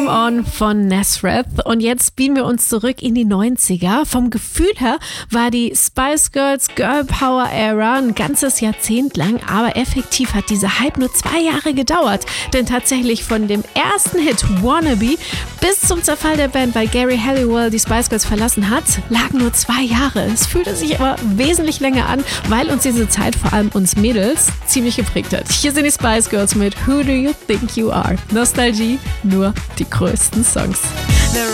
Dream On von Nazareth. Und jetzt beamen wir uns zurück in die 90er. Vom Gefühl her war die Spice Girls Girl Power Era ein ganzes Jahrzehnt lang, aber effektiv hat dieser Hype nur 2 Jahre gedauert. Denn tatsächlich von dem ersten Hit Wannabe bis zum Zerfall der Band, weil Gary Halliwell die Spice Girls verlassen hat, lagen nur 2 Jahre. Es fühlte sich aber wesentlich länger an, weil uns diese Zeit vor allem uns Mädels ziemlich geprägt hat. Hier sind die Spice Girls mit Who Do You Think You Are? Nostalgie, nur die größten Songs.